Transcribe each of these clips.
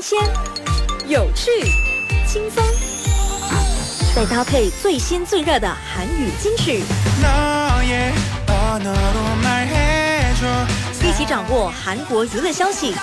鲜、有趣、轻松，再搭配最新最热的韩语金曲，一起掌握韩国娱乐消息，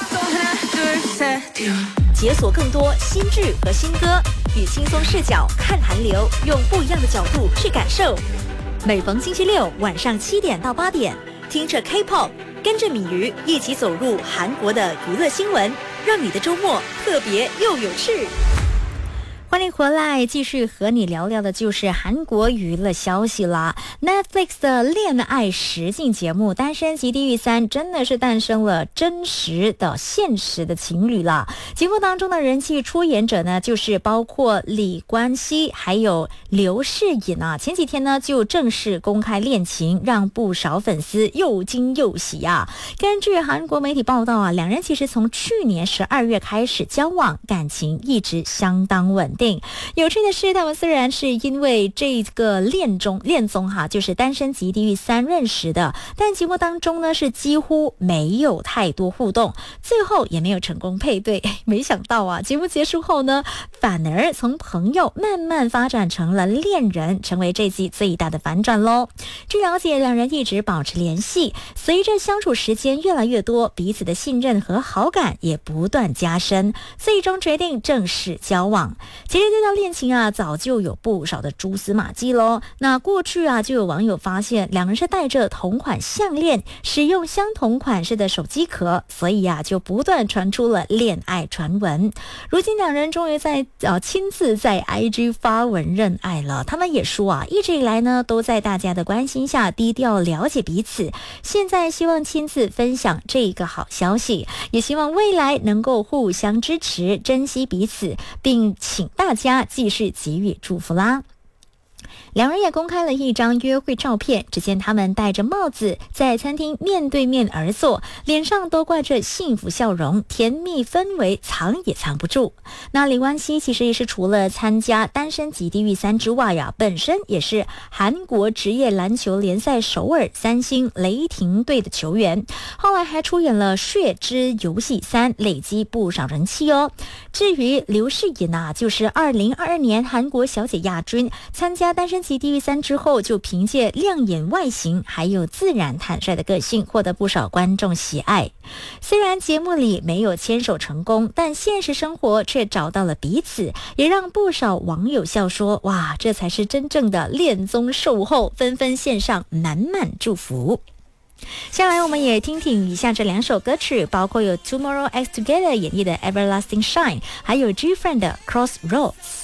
解锁更多新剧和新歌，以轻松视角看韩流，用不一样的角度去感受。每逢星期六晚上7点到8点，听着 K-pop， 跟着米鱼一起走入韩国的娱乐新闻，让你的周末特别又有趣。欢迎回来，继续和你聊聊的就是韩国娱乐消息啦。Netflix 的恋爱实境节目《单身即地狱3》真的是诞生了真实的现实的情侣啦。节目当中的人气出演者呢，就是包括李冠希还有刘诗颖啊。前几天呢就正式公开恋情，让不少粉丝又惊又喜啊。根据韩国媒体报道啊，两人其实从去年12月开始交往，感情一直相当稳定。有趣的是，他们虽然是因为这个恋综就是《单身即地狱3》认识的，但节目当中呢是几乎没有太多互动，最后也没有成功配对。没想到啊，节目结束后呢，反而从朋友慢慢发展成了恋人，成为这季最大的反转咯。据了解，两人一直保持联系，随着相处时间越来越多，彼此的信任和好感也不断加深，最终决定正式交往。其实这段恋情啊，早就有不少的蛛丝马迹咯。那过去啊，就有网友发现两人是戴着同款项链，使用相同款式的手机壳，所以啊，就不断传出了恋爱传闻。如今两人终于亲自在 IG 发文认爱了。他们也说啊，一直以来呢，都在大家的关心下低调了解彼此，现在希望亲自分享这个好消息，也希望未来能够互相支持，珍惜彼此，并请大家继续给予祝福啦。两人也公开了一张约会照片，只见他们戴着帽子，在餐厅面对面而坐，脸上都挂着幸福笑容，甜蜜氛围藏也藏不住。那李冠希其实也是除了参加《单身即地狱3》之外呀，本身也是韩国职业篮球联赛首尔三星雷霆队的球员，后来还出演了《血之游戏3》，累积不少人气哦。至于刘诗颖啊，就是2022年韩国小姐亚军，参加《单身即地狱3》之后，就凭借亮眼外形还有自然坦率的个性，获得不少观众喜爱。虽然节目里没有牵手成功，但现实生活却找到了彼此，也让不少网友笑说，哇，这才是真正的恋综售后，纷纷献上满满祝福。下来我们也听听以下这两首歌曲，包括有 Tomorrow X Together 演绎的 Everlasting Shine， 还有 G-Friend 的 Crossroads。